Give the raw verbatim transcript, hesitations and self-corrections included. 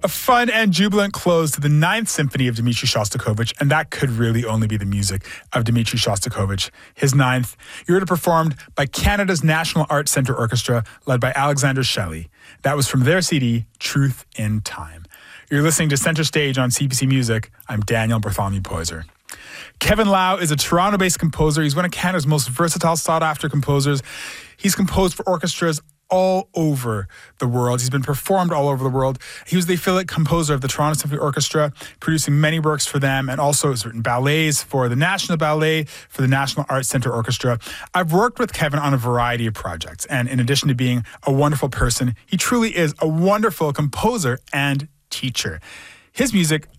A fun and jubilant close to the Ninth Symphony of Dmitri Shostakovich, and that could really only be the music of Dmitri Shostakovich. His ninth, you heard it performed by Canada's National Arts Centre Orchestra, led by Alexander Shelley. That was from their C D, Truth in Time. You're listening to Center Stage on C B C Music. I'm Daniel Bartholomew Poyser. Kevin Lau is a Toronto-based composer. He's one of Canada's most versatile, sought-after composers. He's composed for orchestras all over the world. He's been performed all over the world. He was the affiliate composer of the Toronto Symphony Orchestra, producing many works for them, and also has written ballets for the National Ballet, for the National Arts Centre Orchestra. I've worked with Kevin on a variety of projects, and in addition to being a wonderful person, he truly is a wonderful composer and teacher. His music